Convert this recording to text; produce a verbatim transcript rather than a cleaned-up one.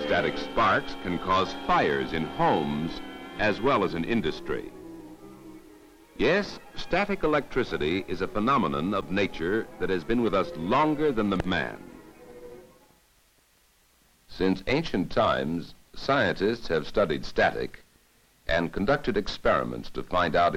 Static sparks can cause fires in homes as well as in industry. Yes, static electricity is a phenomenon of nature that has been with us longer than the man. Since ancient times, scientists have studied static and conducted experiments to find out